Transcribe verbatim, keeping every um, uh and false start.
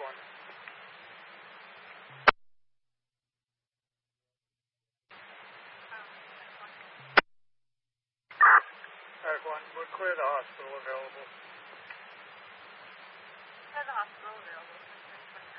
one. Pack one, we'll clear the hospital available. Clear the hospital available.